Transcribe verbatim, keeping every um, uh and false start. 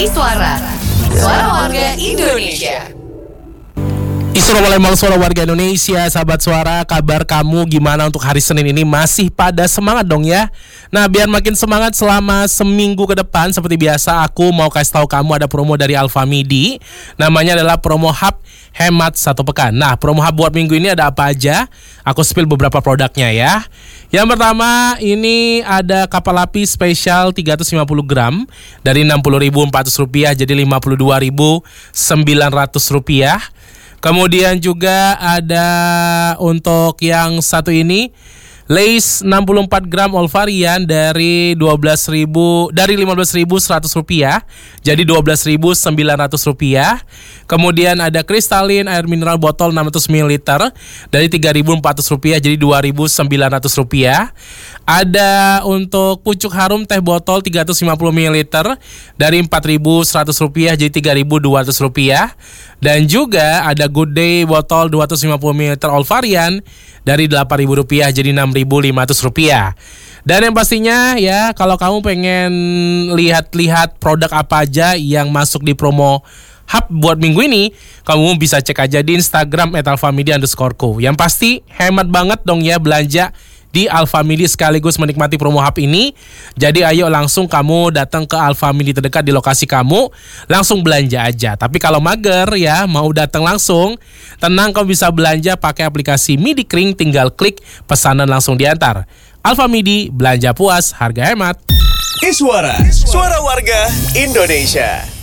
Iswara, Suara Warga Indonesia. Assalamualaikum suara warga Indonesia, sahabat suara, kabar kamu gimana untuk hari Senin ini? Masih pada semangat dong ya? Nah, biar makin semangat selama seminggu ke depan, seperti biasa aku mau kasih tahu kamu ada promo dari Alfamidi. Namanya adalah promo hub hemat satu pekan. Nah, promo hub buat minggu ini ada apa aja? Aku spill beberapa produknya ya. Yang pertama, ini ada kapal api spesial tiga ratus lima puluh gram dari enam puluh ribu empat ratus rupiah jadi lima puluh dua ribu sembilan ratus rupiah. Kemudian juga ada untuk yang satu ini Lace enam puluh empat gram all varian dari dua belas ribu dari lima belas ribu seratus rupiah jadi dua belas ribu sembilan ratus rupiah. Kemudian ada Kristalin air mineral botol enam ratus mililiter dari tiga ribu empat ratus rupiah jadi dua ribu sembilan ratus rupiah. Ada untuk pucuk harum teh botol tiga ratus lima puluh mililiter dari empat ribu seratus rupiah jadi tiga ribu dua ratus rupiah. Dan juga ada Good Day botol dua ratus lima puluh mililiter all varian dari delapan ribu rupiah jadi enam ribu lima ratus rupiah. Dan yang pastinya ya, kalau kamu pengen lihat-lihat produk apa aja yang masuk di promo hub buat minggu ini, kamu bisa cek aja di Instagram at alfamidi underscore co. Yang pasti hemat banget dong ya belanja di Alfamidi sekaligus menikmati promo hub ini. Jadi ayo langsung kamu datang ke Alfamidi terdekat di lokasi kamu, langsung belanja aja. Tapi kalau mager ya, mau datang langsung, tenang, kamu bisa belanja pakai aplikasi MidiKring, tinggal klik pesanan langsung diantar. Alfamidi, belanja puas, harga hemat. Iswara, suara warga Indonesia.